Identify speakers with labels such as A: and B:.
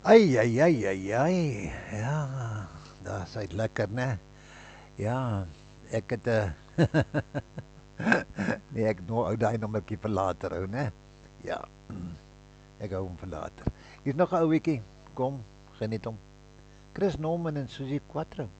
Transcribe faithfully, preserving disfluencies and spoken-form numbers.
A: Ai, ai, ai, ai, ai. Ja, dis uit lekker, né? Ja, ek het 'n nee, ek nou ou daai nommertjie vir later hou, né? Ja, ek hou hom vir later. Hier's nog 'n ouetjie. Kom, geniet hom. Chris Norman en Susie Quatro.